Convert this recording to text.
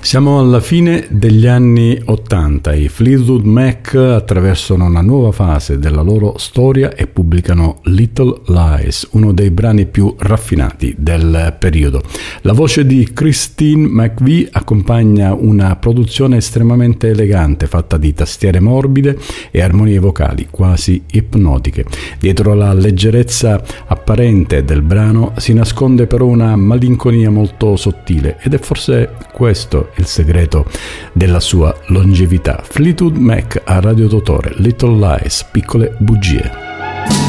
Siamo alla fine degli anni '80, i Fleetwood Mac attraversano una nuova fase della loro storia e pubblicano Little Lies, uno dei brani più raffinati del periodo. La voce di Christine McVie accompagna una produzione estremamente elegante, fatta di tastiere morbide e armonie vocali quasi ipnotiche. Dietro la leggerezza apparente del brano si nasconde però una malinconia molto sottile, ed è forse questo il segreto della sua longevità. Fleetwood Mac a Radio Totore, Little Lies, piccole bugie.